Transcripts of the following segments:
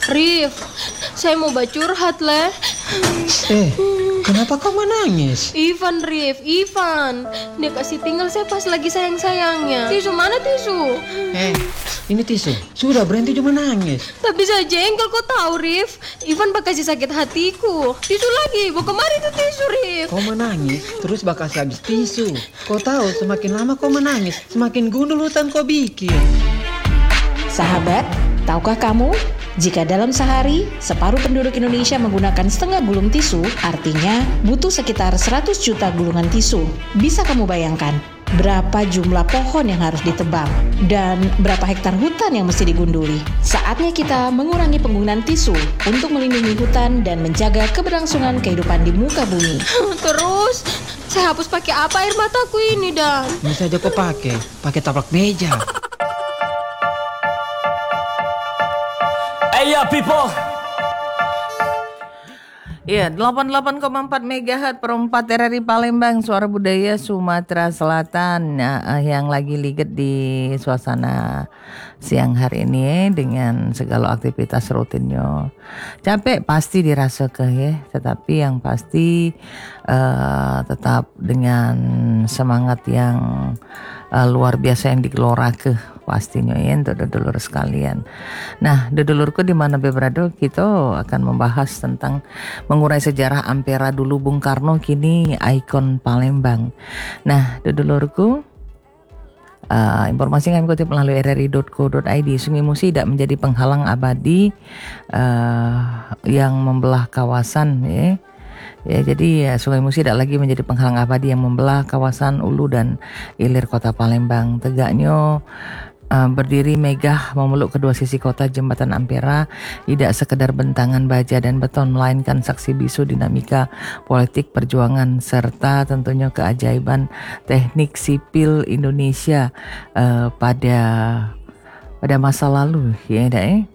Rif, saya mau curhat, Le. Kenapa kau menangis? Ivan, Rif, Ivan. Dia kasih tinggal saya pas lagi sayang-sayangnya. Tisu, mana tisu? Ini tisu. Sudah berhenti cuma nangis. Tapi saya jengkel, kau tahu, Rif. Ivan bakal sakit hatiku. Tisu lagi, bawa kemari tuh tisu, Rif. Kau menangis, terus bakal habis tisu. Kau tahu, semakin lama kau menangis, semakin gundul hutan kau bikin. Sahabat, tahukah kamu? Jika dalam sehari, separuh penduduk Indonesia menggunakan setengah gulung tisu, artinya butuh sekitar 100 juta gulungan tisu. Bisa kamu bayangkan berapa jumlah pohon yang harus ditebang dan berapa hektar hutan yang mesti digunduli? Saatnya kita mengurangi penggunaan tisu untuk melindungi hutan dan menjaga keberlangsungan kehidupan di muka bumi. Terus, saya hapus pakai apa air mataku ini, Dan? Ini saja kau pakai taplak meja. Iya people. Iya, 88,4 MHz per 4 RRI Palembang, suara budaya Sumatera Selatan. Yang lagi liget di suasana siang hari ini dengan segala aktivitas rutinnya. Capek pasti dirasa ya, tetapi yang pasti tetap dengan semangat yang luar biasa yang digelora pastinya ya untuk dulur sekalian. Nah, dulurku di mana berada, kita akan membahas tentang mengurai sejarah Ampera dulu Bung Karno kini ikon Palembang. Nah, dulurku, informasi kami kutip melalui rri.co.id. Sungai Musi tidak menjadi penghalang abadi yang membelah kawasan ya. Ya, jadi Sungai Musi tidak lagi menjadi penghalang abadi yang membelah kawasan Ulu dan Ilir Kota Palembang. Tegaknya berdiri megah memeluk kedua sisi kota jembatan Ampera tidak sekedar bentangan baja dan beton, melainkan saksi bisu dinamika politik perjuangan serta tentunya keajaiban teknik sipil Indonesia pada masa lalu ya.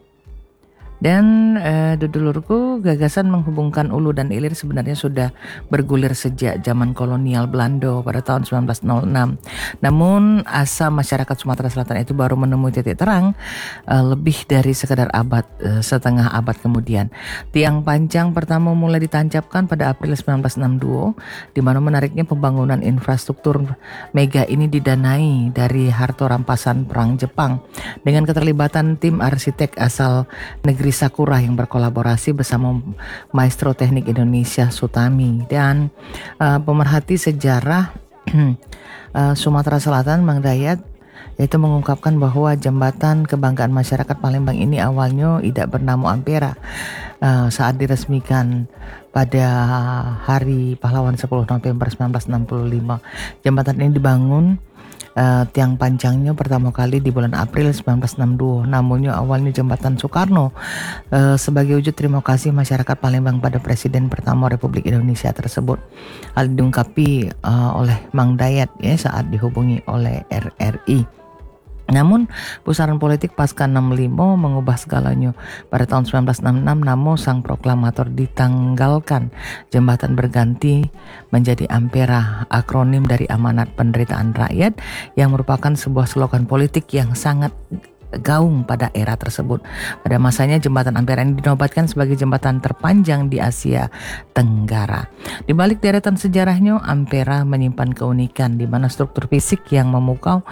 Dan dulurku, gagasan menghubungkan Ulu dan Ilir sebenarnya sudah bergulir sejak zaman kolonial Belanda pada tahun 1906. Namun asa masyarakat Sumatera Selatan itu baru menemui titik terang lebih dari sekedar setengah abad kemudian. Tiang panjang pertama mulai ditancapkan pada April 1962, di mana menariknya pembangunan infrastruktur mega ini didanai dari harta rampasan perang Jepang dengan keterlibatan tim arsitek asal negeri Sakura yang berkolaborasi bersama Maestro Teknik Indonesia Sutami dan pemerhati sejarah Sumatera Selatan Mang Dayat, yaitu mengungkapkan bahwa jembatan kebanggaan masyarakat Palembang ini awalnya tidak bernama Ampera. Saat diresmikan pada Hari Pahlawan 10 November 1965, jembatan ini dibangun. Tiang panjangnya pertama kali di bulan April 1962. Namunnya awalnya jembatan Soekarno sebagai wujud terima kasih masyarakat Palembang pada Presiden pertama Republik Indonesia tersebut. Hal diungkapi oleh Mang Dayat ya saat dihubungi oleh RRI. Namun pusaran politik pasca 65 mengubah segalanya. Pada tahun 1966 Namo sang proklamator ditanggalkan. Jembatan berganti menjadi Ampera, akronim dari Amanat Penderitaan Rakyat yang merupakan sebuah slogan politik yang sangat gaung pada era tersebut. Pada masanya jembatan Ampera ini dinobatkan sebagai jembatan terpanjang di Asia Tenggara. Di balik deretan sejarahnya, Ampera menyimpan keunikan di mana struktur fisik yang memukau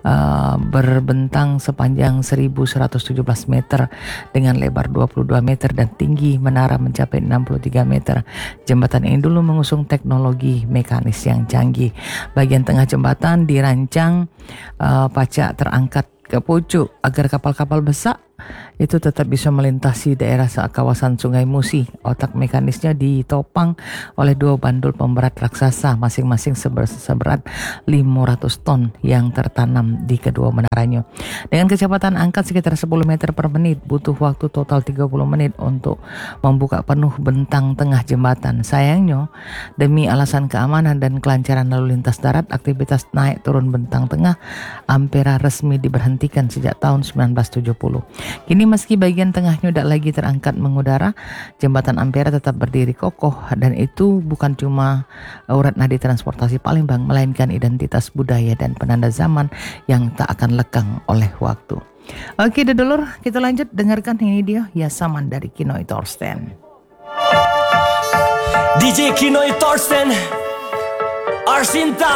berbentang sepanjang 1117 meter dengan lebar 22 meter dan tinggi menara mencapai 63 meter. Jembatan ini dulu mengusung teknologi mekanis yang canggih. Bagian tengah jembatan dirancang pacak terangkat ke pucuk agar kapal-kapal besar itu tetap bisa melintasi daerah kawasan Sungai Musi. Otak mekanisnya ditopang oleh dua bandul pemberat raksasa masing-masing seberat 500 ton yang tertanam di kedua menaranya. Dengan kecepatan angkat sekitar 10 meter per menit, butuh waktu total 30 menit untuk membuka penuh bentang tengah jembatan. Sayangnya, demi alasan keamanan dan kelancaran lalu lintas darat, aktivitas naik turun bentang tengah Ampera resmi diberhentikan sejak tahun 1970. Kini meski bagian tengahnya tidak lagi terangkat mengudara, jembatan Ampera tetap berdiri kokoh, dan itu bukan cuma urat nadi transportasi Palembang, melainkan identitas budaya dan penanda zaman yang tak akan lekang oleh waktu. Oke dulur, kita lanjut dengarkan ini dia Yasaman dari Kinoy Torsten. DJ Kinoy Torsten, Arsinta.